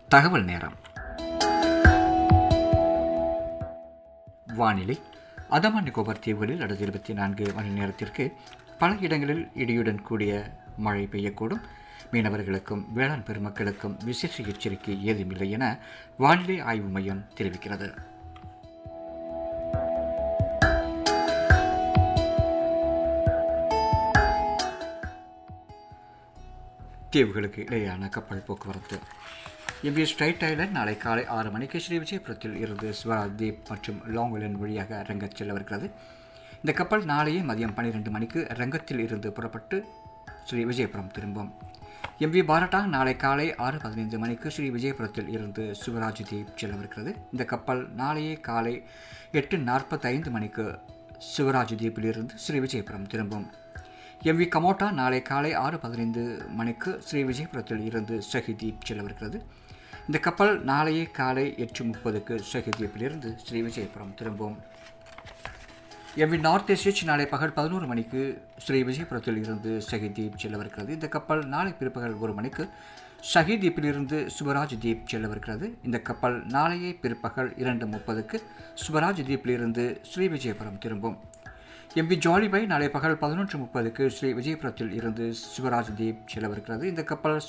தகவல் நேரம். வானிலை. அந்தமான் நிக்கோபார் தீவுகளில் அடுத்த 24 மணி நேரத்திற்கு பல இடங்களில் இடியுடன் கூடிய மழை பெய்யக்கூடும். மீனவர்களுக்கும் வேளாண் பெருமக்களுக்கும் விசேஷ எச்சரிக்கை ஏதுமில்லை என வானிலை ஆய்வு மையம் தெரிவிக்கிறது. தீவுகளுக்கு இடையேயான கப்பல் போக்குவரத்து. எம்பி ஸ்ட்ரைட் ஐலண்ட் நாளை காலை 6 மணிக்கு ஸ்ரீ விஜயபுரத்தில் இருந்து ஸ்வராஜ் தீப் மற்றும் லாங் ஐலண்ட் வழியாக ரங்கத் செல்லவிருக்கிறது. இந்த கப்பல் நாளையே மதியம் 12 மணிக்கு ரங்கத்தில் இருந்து புறப்பட்டு ஸ்ரீ விஜயபுரம் திரும்பும். எம்பி பாரட்டாங் நாளை காலை 6:15 மணிக்கு ஸ்ரீ விஜயபுரத்தில் இருந்து சிவராஜ் தீப் செல்லவிருக்கிறது. இந்த கப்பல் நாளையே காலை 8:45 மணிக்கு சிவராஜ் தீப்பிலிருந்து ஸ்ரீ விஜயபுரம் திரும்பும். எம்வி கமோட்டா நாளை காலை 6:15 மணிக்கு ஸ்ரீ விஜயபுரத்தில் இருந்து ஷஹிதீப் செல்லவிருக்கிறது. இந்த கப்பல் நாளையே காலை 8:30க்கு ஷஹிதீப்பிலிருந்து ஸ்ரீ விஜயபுரம் திரும்பும். எம்வி நார்த் எஸ்ஹெச் நாளை பகல் 11 மணிக்கு ஸ்ரீ விஜயபுரத்தில் இருந்து ஷஹிதீப் செல்லவிருக்கிறது. இந்த கப்பல் நாளை பிற்பகல் 1 மணிக்கு ஷஹிதீப்பிலிருந்து சுவராஜ் தீப் செல்லவிருக்கிறது. இந்த கப்பல் நாளையே பிற்பகல் 2:30க்கு சுவராஜ் தீப்பிலிருந்து ஸ்ரீ விஜயபுரம் திரும்பும். எம்பி ஜாலிபாய் நாளை பகல் 11:30க்கு ஸ்ரீ விஜயபுரத்தில் இருந்து சிவராஜ் தீப் செல்லவிருக்கிறது. இந்த கப்பல்